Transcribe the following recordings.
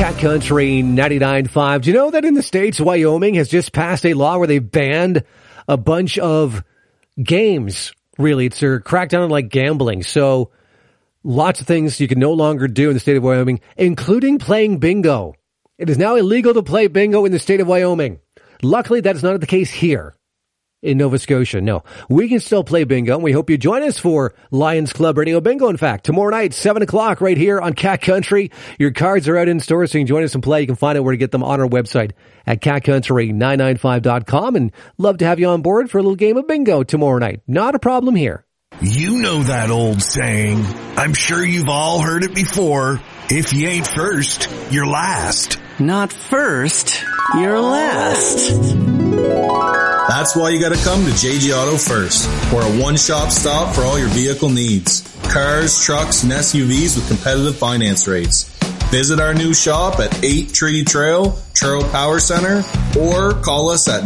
Cat Country 99.5. Do you know that in the States, Wyoming has just passed a law where they banned a bunch of games? Really, it's a crackdown on like gambling. So lots of things you can no longer do in the state of Wyoming, including playing bingo. It is now illegal to play bingo in the state of Wyoming. Luckily, that is not the case here in Nova Scotia. No, we can still play bingo, and we hope you join us for Lions Club Radio Bingo. In fact, tomorrow night, 7 o'clock, right here on Cat Country. Your cards are out in store, so you can join us and play. You can find out where to get them on our website at catcountry995.com, and love to have you on board for a little game of bingo tomorrow night. Not a problem here. You know that old saying. I'm sure you've all heard it before. If you ain't first, you're last. Not first, you're last. That's why you gotta come to JG Auto First. We're a one-shop stop for all your vehicle needs. Cars, trucks, and SUVs with competitive finance rates. Visit our new shop at 8 Treaty Trail, Truro Power Center, or call us at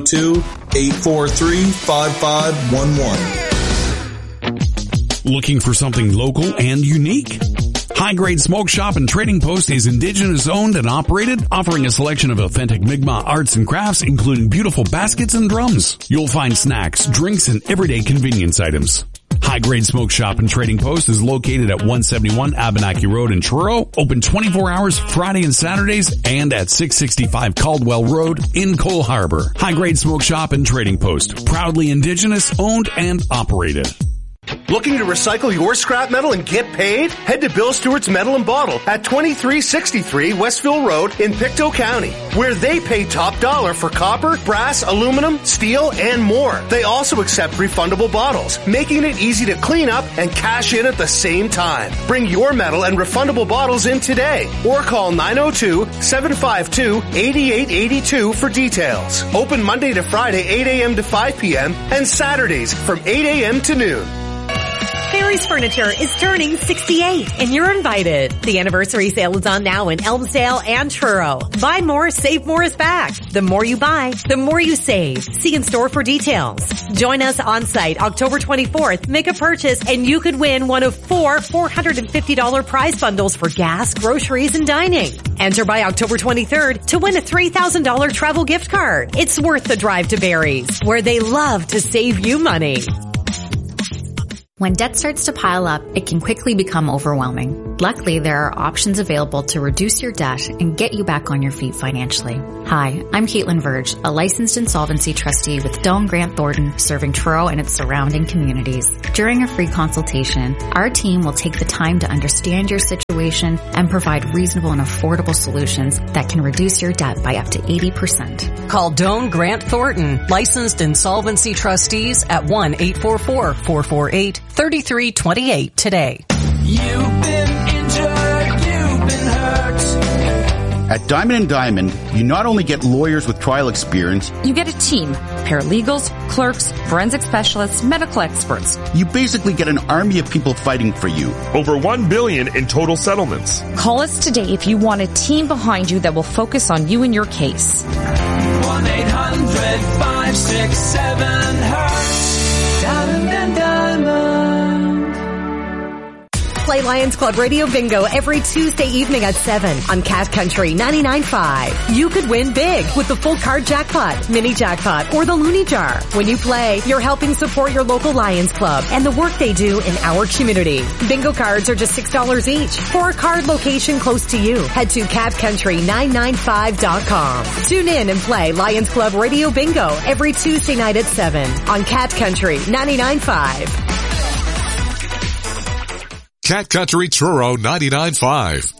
902-843-5511. Looking for something local and unique? High Grade Smoke Shop and Trading Post is Indigenous owned and operated, offering a selection of authentic Mi'kmaq arts and crafts, including beautiful baskets and drums. You'll find snacks, drinks, and everyday convenience items. High Grade Smoke Shop and Trading Post is located at 171 Abenaki Road in Truro, open 24 hours Friday and Saturdays, and at 665 Caldwell Road in Cole Harbour. High Grade Smoke Shop and Trading Post, proudly Indigenous owned and operated. Looking to recycle your scrap metal and get paid? Head to Bill Stewart's Metal and Bottle at 2363 Westville Road in Pictou County, where they pay top dollar for copper, brass, aluminum, steel, and more. They also accept refundable bottles, making it easy to clean up and cash in at the same time. Bring your metal and refundable bottles in today, or call 902-752-8882 for details. Open Monday to Friday, 8 a.m. to 5 p.m., and Saturdays from 8 a.m. to noon. Barry's Furniture is turning 68, and you're invited. The anniversary sale is on now in Elmsdale and Truro. Buy more, save more is back. The more you buy, the more you save. See in store for details. Join us on site October 24th. Make a purchase, and you could win one of 4 $450 prize bundles for gas, groceries, and dining. Enter by October 23rd to win a $3,000 travel gift card. It's worth the drive to Barry's, where they love to save you money. When debt starts to pile up, it can quickly become overwhelming. Luckily, there are options available to reduce your debt and get you back on your feet financially. Hi, I'm Caitlin Verge, a licensed insolvency trustee with Doane Grant Thornton, serving Truro and its surrounding communities. During a free consultation, our team will take the time to understand your situation and provide reasonable and affordable solutions that can reduce your debt by up to 80%. Call Doane Grant Thornton, licensed insolvency trustees at 1-844-448-3328 today. You've been injured, you've been hurt. At Diamond & Diamond, you not only get lawyers with trial experience, you get a team, paralegals, clerks, forensic specialists, medical experts. You basically get an army of people fighting for you. Over $1 billion in total settlements. Call us today if you want a team behind you that will focus on you and your case. 1-800-567-HURT. Diamond & Diamond. Play Lions Club Radio Bingo every Tuesday evening at 7 on Cat Country 99.5. You could win big with the full card jackpot, mini jackpot, or the Looney Jar. When you play, you're helping support your local Lions Club and the work they do in our community. Bingo cards are just $6 each. For a card location close to you, head to catcountry995.com. Tune in and play Lions Club Radio Bingo every Tuesday night at 7 on Cat Country 99.5. Cat Country Truro 99.5.